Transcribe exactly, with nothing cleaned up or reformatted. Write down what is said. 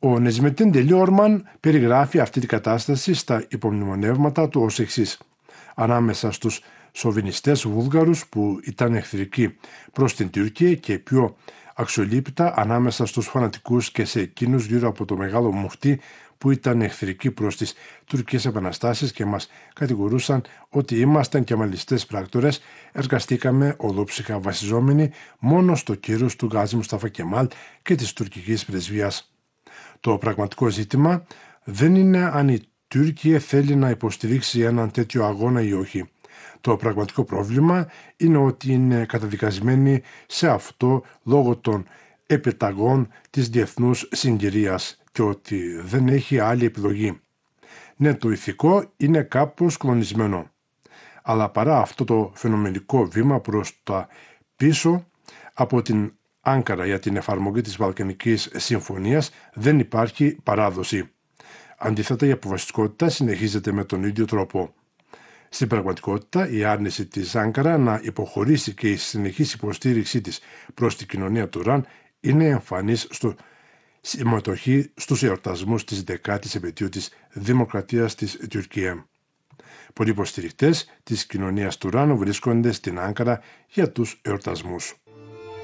Ο Νεζμετίν Τελιόρμαν περιγράφει αυτή την κατάσταση στα υπομνημονεύματα του ως εξής. Ανάμεσα στους σοβινιστές Βούλγαρους που ήταν εχθρικοί προς την Τουρκία και πιο αξιολύπητα ανάμεσα στους φανατικούς και σε εκείνους γύρω από το Μεγάλο Μουφτί που ήταν εχθρικοί προς τις τουρκικές επαναστάσεις και μας κατηγορούσαν ότι ήμασταν κεμαλιστές πράκτορες, εργαστήκαμε ολόψυχα βασιζόμενοι μόνο στο κύρος του Γκάζι Μουσταφά Κεμάλ και της τουρκικής πρεσβείας. Το πραγματικό ζήτημα δεν είναι αν η Τουρκία θέλει να υποστηρίξει έναν τέτοιο αγώνα ή όχι. Το πραγματικό πρόβλημα είναι ότι είναι καταδικασμένοι σε αυτό λόγω των επιταγών της διεθνούς συγκυρίας και ότι δεν έχει άλλη επιλογή. Ναι, το ηθικό είναι κάπως κλονισμένο. Αλλά παρά αυτό το φαινομενικό βήμα προς τα πίσω από την Άγκαρα για την εφαρμογή της Βαλκανικής Συμφωνίας δεν υπάρχει παράδοση. Αντίθετα, η αποφασιστικότητα συνεχίζεται με τον ίδιο τρόπο. Στην πραγματικότητα, η άρνηση της Άγκαρα να υποχωρήσει και η συνεχής υποστήριξή της προς την κοινωνία του Ραν είναι εμφανής στο συμμετοχή στους εορτασμούς της δεκάτης επετείου της Δημοκρατίας της Τουρκία. Πολλοί υποστηρικτές της κοινωνίας του Ραν βρίσκονται στην Άγκαρα για τους εορτασμούς.